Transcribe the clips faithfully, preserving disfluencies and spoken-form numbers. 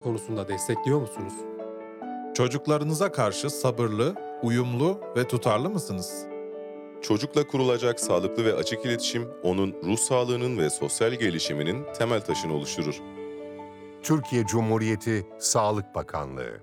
konusunda destekliyor musunuz? Çocuklarınıza karşı sabırlı, uyumlu ve tutarlı mısınız? Çocukla kurulacak sağlıklı ve açık iletişim, onun ruh sağlığının ve sosyal gelişiminin temel taşını oluşturur. Türkiye Cumhuriyeti Sağlık Bakanlığı.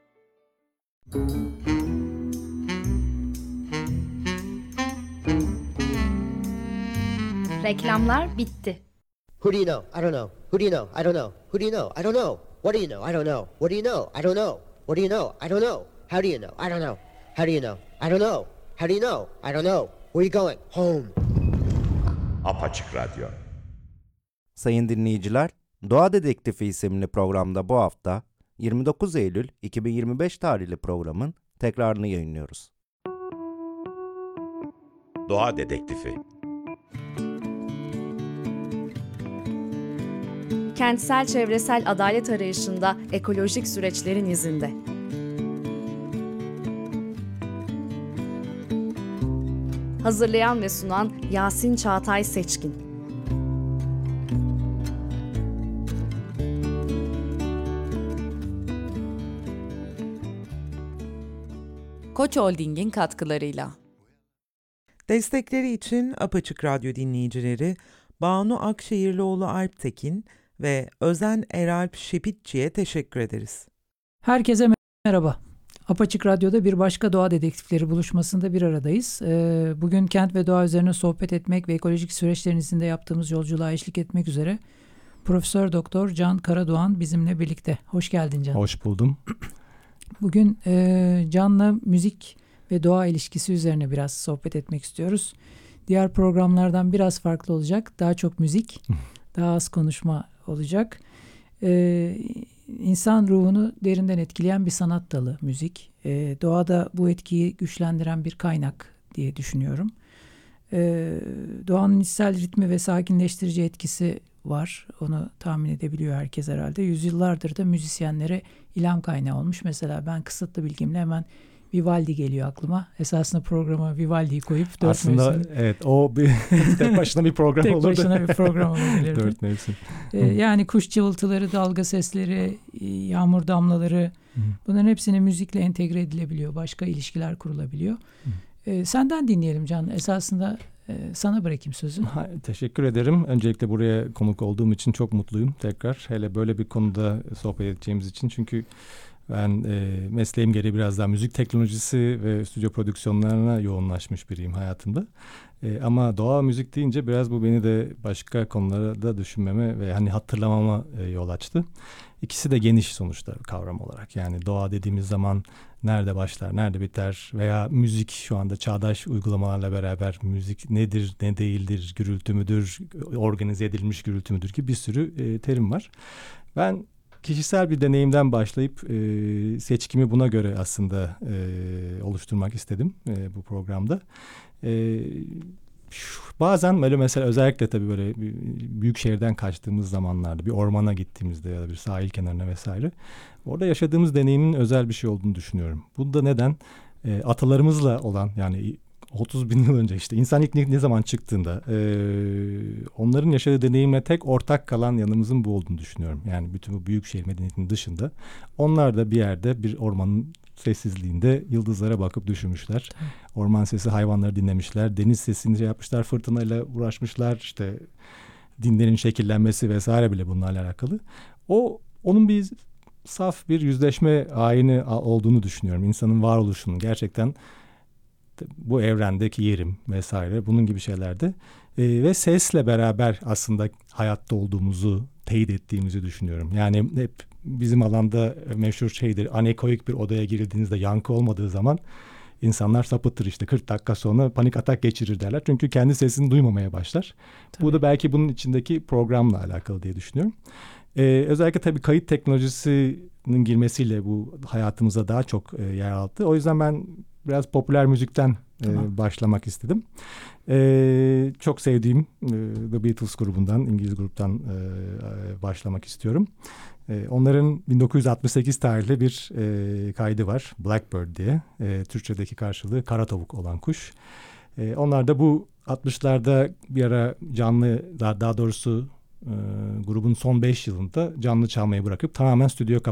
Reklamlar bitti. Who do you know? I don't know. Who do you know? I don't know. Who do you know? I don't know. What do you know? I don't know. What do you know? I don't know. What do you know? I don't know. How do you know? I don't know. How do you know? I don't know. How do you know? I don't know. Where are you going? Home. Apaçık Radyo. Sayın dinleyiciler, Doğa Dedektifi isimli programda bu hafta yirmi dokuz Eylül iki bin yirmi beş tarihli programın tekrarını yayınlıyoruz. Doğa Dedektifi. Kentsel çevresel adalet arayışında ekolojik süreçlerin izinde. Hazırlayan ve sunan Yasin Çağatay Seçkin. Koç Holding'in katkılarıyla. Destekleri için Apaçık Radyo dinleyicileri Banu Akşehirlioğlu Alptekin ve Özen Eralp Şepitçi'ye teşekkür ederiz. Herkese merhaba. Apaçık Radyo'da bir başka doğa dedektifleri buluşmasında bir aradayız. Ee, bugün kent ve doğa üzerine sohbet etmek ve ekolojik süreçlerin izinde yaptığımız yolculuğa eşlik etmek üzere Profesör Doktor Can Karadoğan bizimle birlikte. Hoş geldin Can. Hoş buldum. Bugün e, Can'la müzik ve doğa ilişkisi üzerine biraz sohbet etmek istiyoruz. Diğer programlardan biraz farklı olacak. Daha çok müzik, daha az konuşma olacak. Ee, insan ruhunu derinden etkileyen bir sanat dalı müzik. Ee, doğada bu etkiyi güçlendiren bir kaynak diye düşünüyorum. Ee, doğanın içsel ritmi ve sakinleştirici etkisi var. Onu tahmin edebiliyor herkes herhalde. Yüzyıllardır da müzisyenlere ilham kaynağı olmuş. Mesela ben kısıtlı bilgimle hemen Vivaldi geliyor aklıma. Esasında programa Vivaldi'yi koyup dört Aslında mevsim. evet o bir tek başına bir program tek olurdu. Tek başına bir program olabilirdi. Dört mevsim. Ee, yani kuş cıvıltıları, dalga sesleri, yağmur damlaları Hı. bunların hepsini müzikle entegre edilebiliyor. Başka ilişkiler kurulabiliyor. Ee, senden dinleyelim Can. Esasında e, sana bırakayım sözü. Ha, teşekkür ederim. Öncelikle buraya konuk olduğum için çok mutluyum tekrar. Hele böyle bir konuda sohbet edeceğimiz için. Çünkü ben e, mesleğim gereği biraz daha müzik teknolojisi ve stüdyo prodüksiyonlarına yoğunlaşmış biriyim hayatımda. E, ama doğa müzik deyince biraz bu beni de başka konulara da düşünmeme ve hani hatırlamama e, yol açtı. İkisi de geniş sonuçta kavram olarak. Yani doğa dediğimiz zaman nerede başlar, nerede biter veya müzik şu anda çağdaş uygulamalarla beraber müzik nedir, ne değildir, gürültü müdür, organize edilmiş gürültü müdür gibi bir sürü e, terim var. Ben kişisel bir deneyimden başlayıp e, seçkimi buna göre aslında e, oluşturmak istedim e, bu programda. E, şu, bazen böyle mesela özellikle tabii böyle büyük şehirden kaçtığımız zamanlarda bir ormana gittiğimizde ya da bir sahil kenarına vesaire orada yaşadığımız deneyimin özel bir şey olduğunu düşünüyorum. Bu da neden? E, atalarımızla olan yani otuz bin yıl önce işte insan ilk ne zaman çıktığında e, onların yaşadığı deneyimle tek ortak kalan yanımızın bu olduğunu düşünüyorum. Yani bütün bu büyük şehir medeniyetinin dışında onlar da bir yerde bir ormanın sessizliğinde yıldızlara bakıp düşünmüşler. Orman sesi hayvanları dinlemişler. Deniz sesini şey yapmışlar, fırtınayla uğraşmışlar. İşte dinlerin şekillenmesi vesaire bile bunlarla alakalı. O onun bir saf bir yüzleşme ayini olduğunu düşünüyorum. İnsanın varoluşunun gerçekten bu evrendeki yerim vesaire bunun gibi şeylerde e, ve sesle beraber aslında hayatta olduğumuzu teyit ettiğimizi düşünüyorum. Yani hep bizim alanda meşhur şeydir, anekoik bir odaya girildiğinizde yankı olmadığı zaman insanlar sapıtır, işte kırk dakika sonra panik atak geçirir derler. Çünkü kendi sesini duymamaya başlar. Tabii. Bu da belki bunun içindeki programla alakalı diye düşünüyorum. Ee, özellikle tabii kayıt teknolojisinin girmesiyle bu hayatımıza daha çok e, yer aldı. O yüzden ben biraz popüler müzikten tamam. e, başlamak istedim. E, çok sevdiğim e, The Beatles grubundan, İngiliz gruptan e, başlamak istiyorum. E, onların bin dokuz yüz altmış sekiz tarihli bir e, kaydı var, Blackbird diye. E, Türkçedeki karşılığı kara tavuk olan kuş. E, onlar da bu altmışlarda bir ara canlı, daha, daha doğrusu e, grubun son beş yılında canlı çalmayı bırakıp tamamen stüdyo